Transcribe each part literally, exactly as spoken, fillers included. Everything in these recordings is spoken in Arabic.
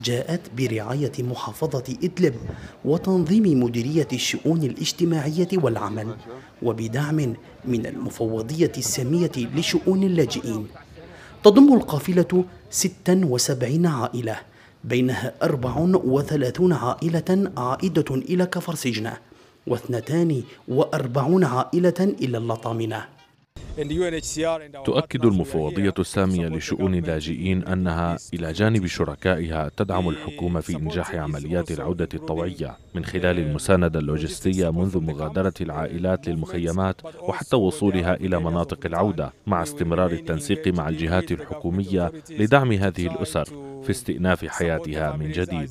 جاءت برعاية محافظة إدلب وتنظيم مديرية الشؤون الاجتماعية والعمل، وبدعم من المفوضية السامية لشؤون اللاجئين. تضم القافلة ستة وسبعين عائلة، بينها أربع وثلاثون عائلة عائدة إلى كفر سجنة، واثنتان وأربعون عائلة إلى اللطامنة. تؤكد المفوضية السامية لشؤون اللاجئين أنها إلى جانب شركائها تدعم الحكومة في إنجاح عمليات العودة الطوعية من خلال المساندة اللوجستية منذ مغادرة العائلات للمخيمات وحتى وصولها إلى مناطق العودة، مع استمرار التنسيق مع الجهات الحكومية لدعم هذه الأسر في استئناف حياتها من جديد.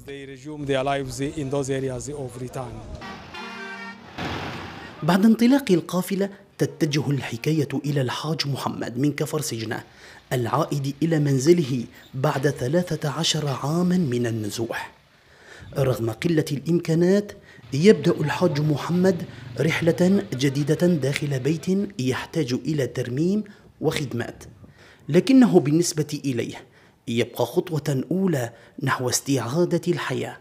بعد انطلاق القافلة تتجه الحكاية إلى الحاج محمد من كفر سجنة العائد إلى منزله بعد ثلاثة عشر عاما من النزوح. رغم قلة الإمكانات يبدأ الحاج محمد رحلة جديدة داخل بيت يحتاج إلى ترميم وخدمات، لكنه بالنسبة إليه يبقى خطوة أولى نحو استعادة الحياة.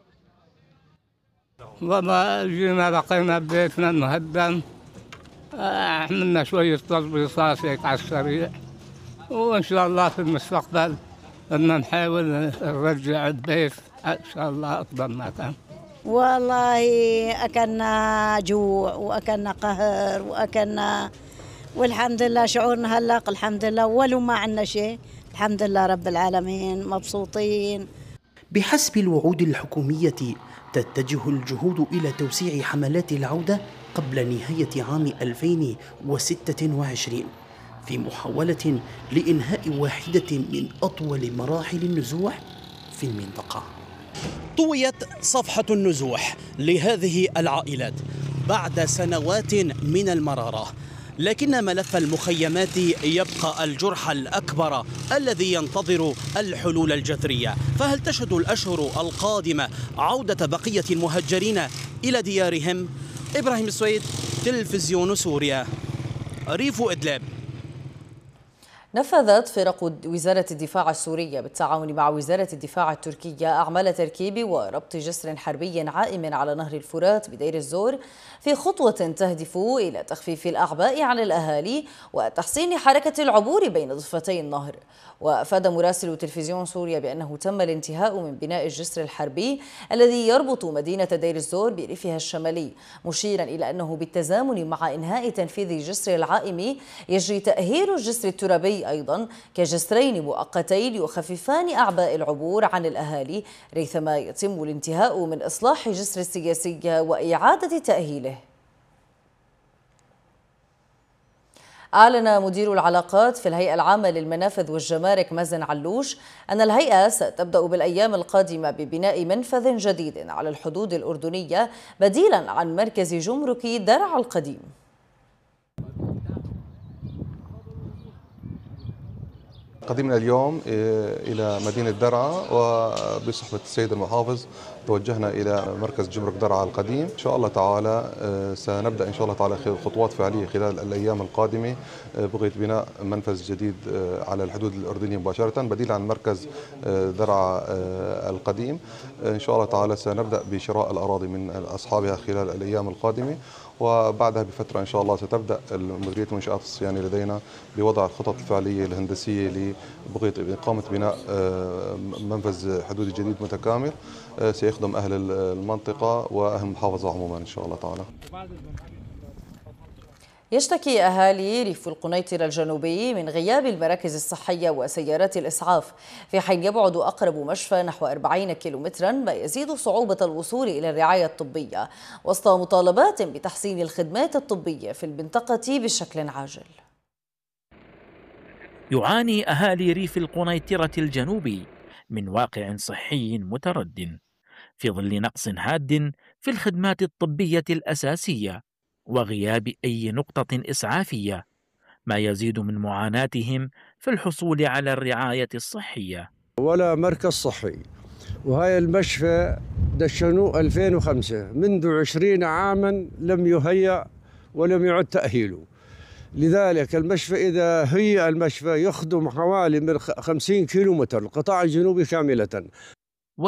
والله جينا لقينا بيتنا مهدم، عملنا شوية تظبيطات هيك على السريع، وإن شاء الله في المستقبل بدنا نحاول نرجع البيت إن شاء الله أفضل ما كان. والله أكلنا جوع وأكلنا قهر وأكلنا، والحمد لله شعورنا هلق الحمد لله، ولو ما عندنا شيء الحمد لله رب العالمين مبسوطين. بحسب الوعود الحكومية تتجه الجهود إلى توسيع حملات العودة قبل نهاية عام ألفين وستة وعشرين في محاولة لإنهاء واحدة من أطول مراحل النزوح في المنطقة. طويت صفحة النزوح لهذه العائلات بعد سنوات من المرارة، لكن ملف المخيمات يبقى الجرح الأكبر الذي ينتظر الحلول الجذرية. فهل تشهد الأشهر القادمة عودة بقية المهجرين إلى ديارهم؟ إبراهيم السويد، تلفزيون سوريا، ريف إدلب. نفذت فرق وزارة الدفاع السورية بالتعاون مع وزارة الدفاع التركية أعمال تركيب وربط جسر حربي عائم على نهر الفرات بدير الزور في خطوة تهدف إلى تخفيف الأعباء عن الأهالي وتحسين حركة العبور بين ضفتي النهر. وأفاد مراسل تلفزيون سوريا بأنه تم الانتهاء من بناء الجسر الحربي الذي يربط مدينة دير الزور بريفها الشمالي، مشيرا إلى أنه بالتزامن مع إنهاء تنفيذ الجسر العائم يجري تأهيل الجسر الترابي أيضا كجسرين مؤقتين يخففان أعباء العبور عن الأهالي، ريثما يتم الانتهاء من إصلاح جسر السياسية وإعادة تأهيله. أعلن مدير العلاقات في الهيئة العامة للمنافذ والجمارك مازن علوش أن الهيئة ستبدأ بالأيام القادمة ببناء منفذ جديد على الحدود الأردنية بديلا عن مركز جمركي درعا القديم. قدمنا اليوم إلى مدينة درعا وبصحبة السيد المحافظ توجهنا إلى مركز جمرك درعا القديم. إن شاء الله تعالى سنبدأ إن شاء الله تعالى خطوات فعلية خلال الأيام القادمة بغية بناء منفذ جديد على الحدود الأردنية مباشرة بديل عن مركز درعا القديم. إن شاء الله تعالى سنبدأ بشراء الأراضي من أصحابها خلال الأيام القادمة، وبعدها بفترة إن شاء الله ستبدأ مديرية منشآت الصيانة لدينا بوضع الخطط الفعلية الهندسية لبغية إقامة بناء منفذ حدودي جديد متكامل سيخدم أهل المنطقة وأهل المحافظة عموما إن شاء الله تعالى. يشتكي أهالي ريف القنيطرة الجنوبي من غياب المراكز الصحية وسيارات الإسعاف، في حين يبعد أقرب مشفى نحو أربعين كيلومترا، ما يزيد صعوبة الوصول إلى الرعاية الطبية وسط مطالبات بتحسين الخدمات الطبية في المنطقة بشكل عاجل. يعاني أهالي ريف القنيطرة الجنوبي من واقع صحي متردد في ظل نقص حاد في الخدمات الطبية الأساسية وغياب أي نقطة إسعافية، ما يزيد من معاناتهم في الحصول على الرعاية الصحية. ولا مركز صحي، وهاي المشفى دشنوه ألفين وخمسة، منذ عشرين عاما لم يهيأ ولم يعد تأهيله. لذلك المشفى إذا هيأ المشفى يخدم حوالي من خمسين كيلومتر القطاع الجنوبي كاملة.